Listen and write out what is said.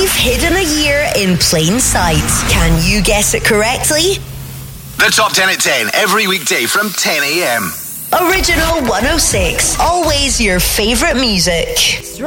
We've hidden a year in plain sight. Can you guess it correctly? The Top 10 at 10, every weekday from 10 a.m. Original 106. Always your favourite music.